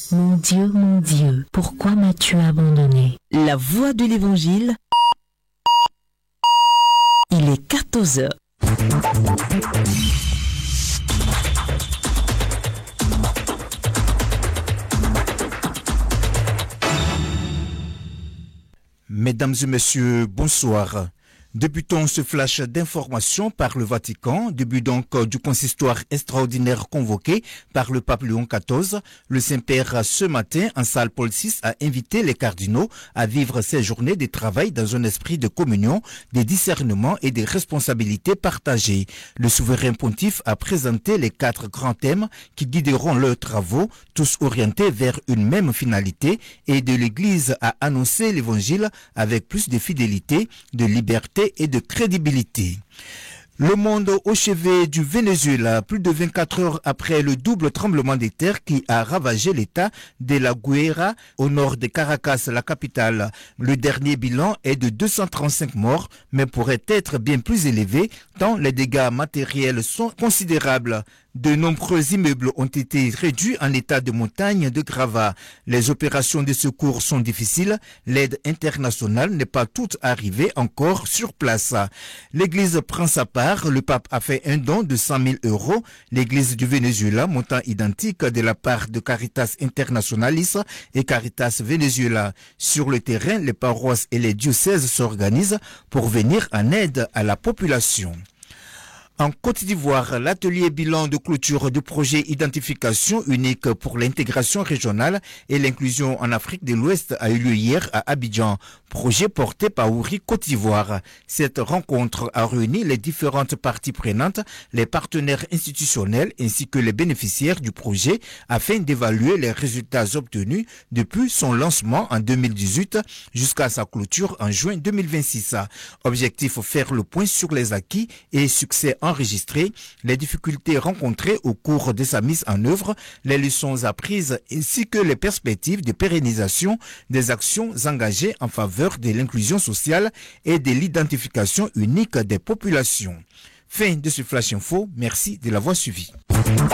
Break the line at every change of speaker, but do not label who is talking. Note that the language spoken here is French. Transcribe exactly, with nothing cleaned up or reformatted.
Mon Dieu, mon Dieu, pourquoi m'as-tu abandonné?
La voix de l'Évangile. Il est quatorze heures.
Mesdames et messieurs, bonsoir. Débutons ce flash d'information par le Vatican, début donc du consistoire extraordinaire convoqué par le pape Léon quatorze. Le Saint-Père, ce matin, en salle Paul six, a invité les cardinaux à vivre ces journées de travail dans un esprit de communion, de discernement et de responsabilités partagées. Le souverain pontife a présenté les quatre grands thèmes qui guideront leurs travaux, tous orientés vers une même finalité, et de l'Église a annoncé l'Évangile avec plus de fidélité, de liberté et de crédibilité. Le monde au chevet du Venezuela, plus de vingt-quatre heures après le double tremblement de terre qui a ravagé l'état de La Guaira au nord de Caracas, la capitale. Le dernier bilan est de deux cent trente-cinq morts, mais pourrait être bien plus élevé tant les dégâts matériels sont considérables. De nombreux immeubles ont été réduits en état de montagne de gravats. Les opérations de secours sont difficiles. L'aide internationale n'est pas toute arrivée encore sur place. L'Église prend sa part. Le pape a fait un don de cent mille euros. L'Église du Venezuela, montant identique de la part de Caritas Internationalis et Caritas Venezuela. Sur le terrain, les paroisses et les diocèses s'organisent pour venir en aide à la population. En Côte d'Ivoire, l'atelier bilan de clôture du projet identification unique pour l'intégration régionale et l'inclusion en Afrique de l'Ouest a eu lieu hier à Abidjan, projet porté par Ouri Côte d'Ivoire. Cette rencontre a réuni les différentes parties prenantes, les partenaires institutionnels ainsi que les bénéficiaires du projet afin d'évaluer les résultats obtenus depuis son lancement en deux mille dix-huit jusqu'à sa clôture en juin deux mille vingt-six. Objectif, faire le point sur les acquis et succès enregistrés, les difficultés rencontrées au cours de sa mise en œuvre, les leçons apprises ainsi que les perspectives de pérennisation des actions engagées en faveur de l'inclusion sociale et de l'identification unique des populations. Fin de ce Flash Info, merci de l'avoir suivi.